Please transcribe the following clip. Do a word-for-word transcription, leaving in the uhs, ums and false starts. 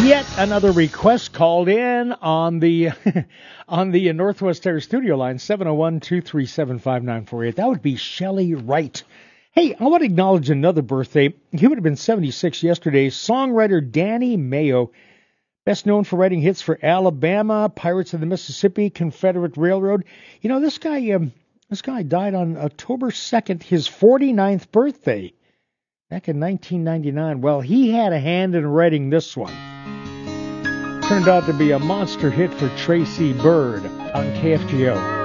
Yet another request called in on the on the Northwest Terrace studio line, seven oh one, two three seven, five nine four eight. That would be Shelley Wright. Hey, I want to acknowledge another birthday. He would have been seventy-six yesterday. Songwriter Danny Mayo, best known for writing hits for Alabama, Pirates of the Mississippi, Confederate Railroad. You know, this guy, um, this guy died on October second, his forty-ninth birthday, back in nineteen ninety-nine. Well, he had a hand in writing this one. Turned out to be a monster hit for Tracy Byrd on K F G O.